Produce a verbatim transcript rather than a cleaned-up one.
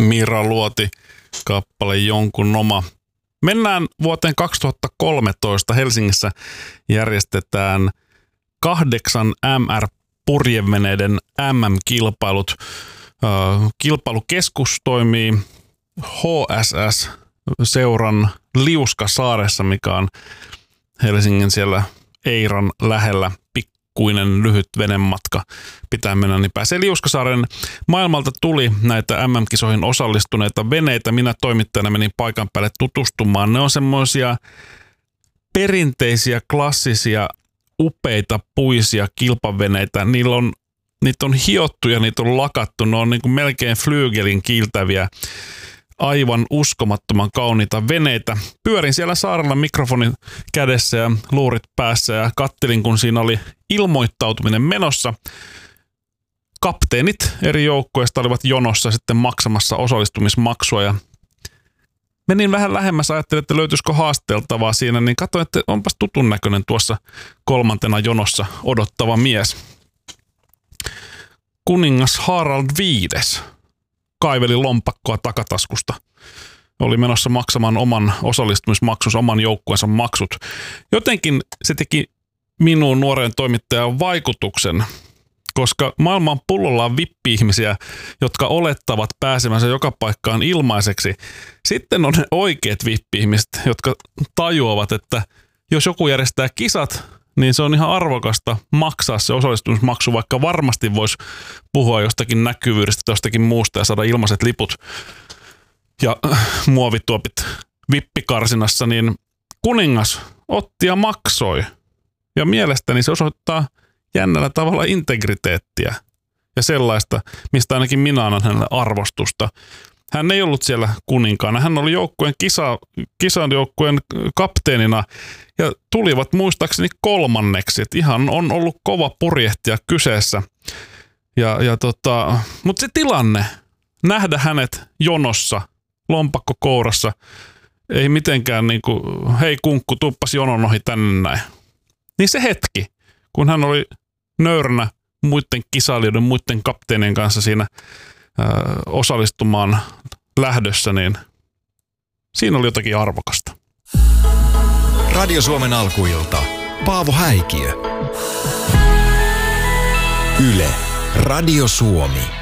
Mira Luoti, kappale Jonkun oma. Mennään vuoteen kaksituhattakolmetoista. Helsingissä järjestetään kahdeksan M R-purjeveneiden M M-kilpailut. Kilpailukeskus toimii H S S-seuran Liuskasaaressa, mikä on Helsingin siellä Eiran lähellä. Pikkuinen lyhyt venematka pitää mennä, niin pääsee Liuskasaaren. Maailmalta tuli näitä M M-kisoihin osallistuneita veneitä. Minä toimittajana menin paikan päälle tutustumaan. Ne on semmoisia perinteisiä, klassisia, upeita, puisia kilpaveneitä. Niillä on, niitä on hiottu ja niitä on lakattu. Ne on niin kuin melkein flyygelin kiiltäviä, aivan uskomattoman kauniita veneitä. Pyörin siellä saarella mikrofonin kädessä ja luurit päässä ja kattelin, kun siinä oli ilmoittautuminen menossa. Kapteenit eri joukkoista olivat jonossa sitten maksamassa osallistumismaksua ja menin vähän lähemmäs, ajattelin, että löytyisikö haasteltavaa siinä, niin katsoin, että onpas tutun näköinen tuossa kolmantena jonossa odottava mies. Kuningas Harald viides kaiveli lompakkoa takataskusta. Oli menossa maksamaan oman osallistumismaksunsa, oman joukkueensa maksut. Jotenkin se teki minuun nuoreen toimittajan vaikutuksen, koska maailman pullolla on vippi-ihmisiä, jotka olettavat pääsemänsä joka paikkaan ilmaiseksi. Sitten on ne oikeat vippi-ihmiset, jotka tajuavat, että jos joku järjestää kisat, niin se on ihan arvokasta maksaa se osallistumismaksu, vaikka varmasti voisi puhua jostakin näkyvyydestä, jostakin muusta ja saada ilmaiset liput ja muovituopit vippikarsinassa, niin kuningas otti ja maksoi. Ja mielestäni se osoittaa jännällä tavalla integriteettiä ja sellaista, mistä ainakin minä annan hänelle arvostusta. Hän ei ollut siellä kuninkaana. Hän oli joukkueen kisa, kisan joukkueen kapteenina ja tulivat muistaakseni kolmanneksi. Et ihan on ollut kova purjehtija kyseessä. Ja, ja tota, mutta se tilanne, nähdä hänet jonossa, lompakko kourassa, ei mitenkään niin kuin, hei kunkku, tuppas jonon ohi tänne näin. Niin se hetki, kun hän oli nöyränä muiden kisailijoiden, muiden kapteenien kanssa siinä ö, osallistumaan lähdössä, niin siinä oli jotakin arvokasta. Radio Suomen alkuilta. Paavo Häikiö. Yle. Radio Suomi.